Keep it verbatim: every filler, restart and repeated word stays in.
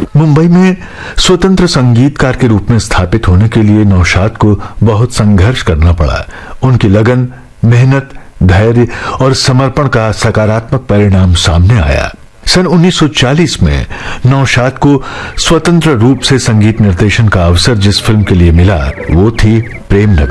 मुंबई में स्वतंत्र संगीतकार के रूप में स्थापित होने के लिए नौशाद को बहुत संघर्ष करना पड़ा। उनकी लगन, मेहनत, धैर्य और समर्पण का सकारात्मक परिणाम सामने आया। सन उन्नीस सौ चालीस में नौशाद को स्वतंत्र रूप से संगीत निर्देशन का अवसर जिस फिल्म के लिए मिला वो थी प्रेम नगर।